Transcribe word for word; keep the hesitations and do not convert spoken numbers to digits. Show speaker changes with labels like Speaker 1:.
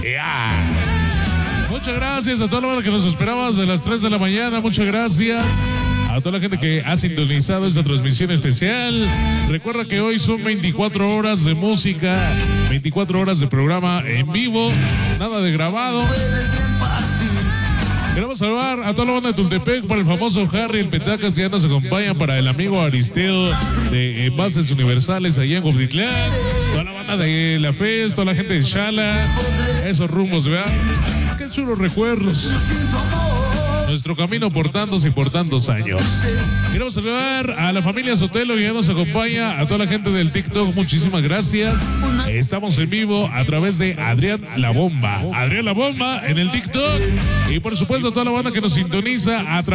Speaker 1: Yeah. Muchas gracias a toda la banda que nos esperaba desde las tres de la mañana. Muchas gracias a toda la gente que ha sintonizado esta transmisión especial. Recuerda que hoy son veinticuatro horas de música, veinticuatro horas de programa en vivo, nada de grabado. Queremos saludar a toda la banda de Tultepec, para el famoso Harry, el Petacas, que ya nos acompaña, para el amigo Aristeo de Envases Universales allá en Cuautitlán, toda la banda de La Fest, toda la gente de Xala, esos rumbos, ¿verdad? Qué chulos recuerdos. Nuestro camino por tantos y por tantos años. Queremos saludar a la familia Sotelo que ya nos acompaña, a toda la gente del TikTok, muchísimas gracias. Estamos en vivo a través de Adrián La Bomba. Adrián La Bomba en el TikTok. Y por supuesto a toda la banda que nos sintoniza a través